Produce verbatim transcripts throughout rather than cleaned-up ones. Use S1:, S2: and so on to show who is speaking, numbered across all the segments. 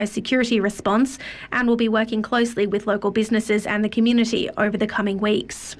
S1: a security response and will be working closely with local businesses and the community over the coming weeks.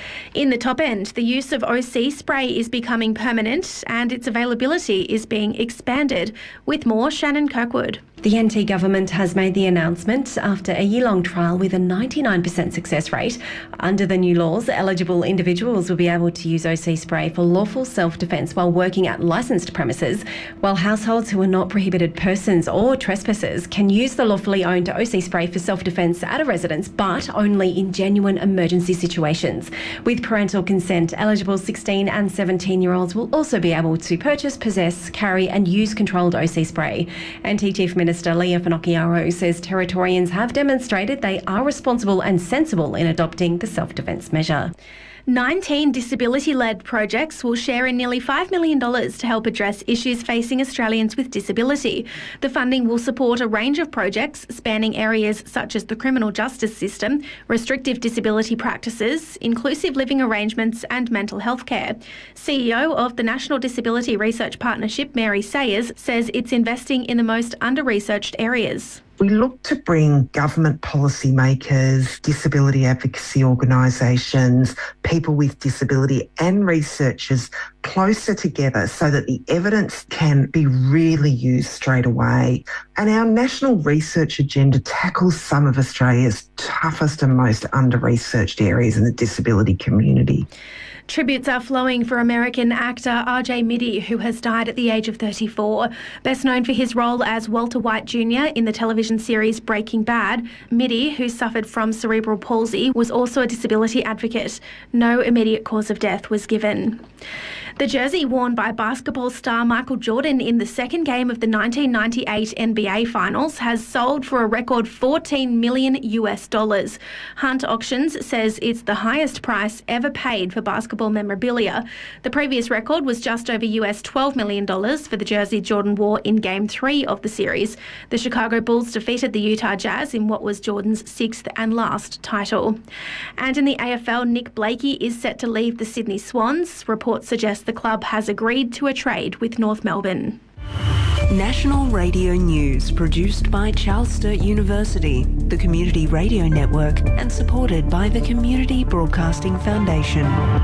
S1: In the top end, the use of O C spray is becoming permanent and its availability is being expanded. With more, Shannon Kirkwood.
S2: The N T government has made the announcement after a year-long trial with a ninety-nine percent success rate. Under the new laws, eligible individuals will be able to use O C spray for lawful self-defence while working at licensed premises, while households who are not prohibited persons or trespassers can use the lawfully owned O C spray for self-defence at a residence, but only in genuine emergency situations. With parental consent, eligible sixteen and seventeen-year-olds will also be able to purchase, possess, carry and use controlled O C spray. N T Chief Minister Leah Finocchiaro says Territorians have demonstrated they are responsible and sensible in adopting the self-defence measure.
S1: nineteen disability-led projects will share in nearly five million dollars to help address issues facing Australians with disability. The funding will support a range of projects spanning areas such as the criminal justice system, restrictive disability practices, inclusive living arrangements and mental health care. C E O of the National Disability Research Partnership, Mary Sayers, says it's investing in the most under-researched areas.
S3: We look to bring government policymakers, disability advocacy organisations, people with disability and researchers closer together so that the evidence can be really used straight away. And our national research agenda tackles some of Australia's toughest and most under-researched areas in the disability community.
S1: Tributes are flowing for American actor R J Mitte, who has died at the age of thirty-four. Best known for his role as Walter White Junior in the television series Breaking Bad, Mitte, who suffered from cerebral palsy, was also a disability advocate. No immediate cause of death was given. The jersey worn by basketball star Michael Jordan in the second game of the nineteen ninety-eight N B A Finals has sold for a record fourteen million U S dollars. Hunt Auctions says it's the highest price ever paid for basketball memorabilia. The previous record was just over U S twelve million dollars for the jersey Jordan wore in Game three of the series. The Chicago Bulls defeated the Utah Jazz in what was Jordan's sixth and last title. And in the A F L, Nick Blakey is set to leave the Sydney Swans. Reports suggest the club has agreed to a trade with North Melbourne.
S4: National Radio News, produced by Charles Sturt University, the Community Radio Network, and supported by the Community Broadcasting Foundation.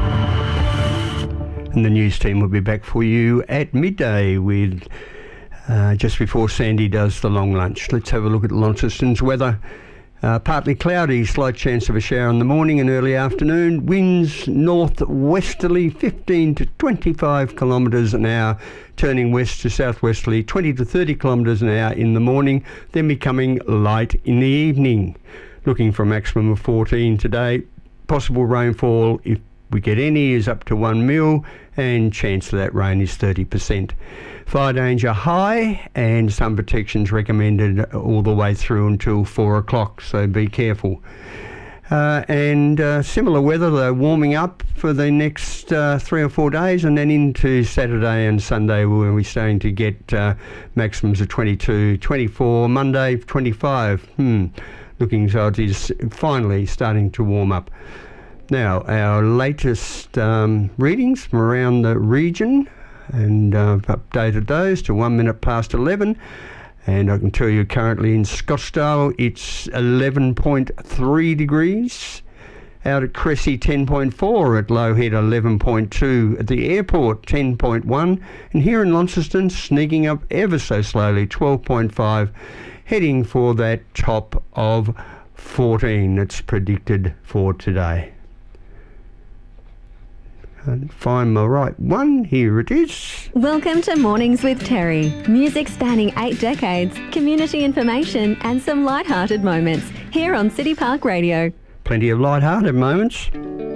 S5: And the news team will be back for you at midday with uh, just before Sandy does the long lunch. Let's have a look at Launceston's weather. Uh, partly cloudy, slight chance of a shower in the morning and early afternoon. Winds northwesterly fifteen to twenty-five kilometres an hour, turning west to southwesterly twenty to thirty kilometres an hour in the morning, then becoming light in the evening. Looking for a maximum of fourteen today. Possible rainfall, if we get any, is up to one mil, and chance of that rain is thirty percent. Fire danger high, and sun protection's recommended all the way through until four o'clock, so be careful. Uh, and uh, similar weather, though, warming up for the next uh, three or four days, and then into Saturday and Sunday where we're starting to get uh, maximums of twenty-two, twenty-four, Monday twenty-five. Hmm, looking so it is finally starting to warm up. Now, our latest um, readings from around the region, and uh, I've updated those to one minute past eleven, and I can tell you currently in Scottsdale it's eleven point three degrees, out at Cressy ten point four, at Lowhead eleven point two, at the airport ten point one, and here in Launceston sneaking up ever so slowly twelve point five, heading for that top of fourteen that's predicted for today. Find my right one. Here it is.
S6: Welcome to Mornings with Terry. Music spanning eight decades, community information and some light-hearted moments here on City Park Radio.
S5: Plenty of light-hearted moments.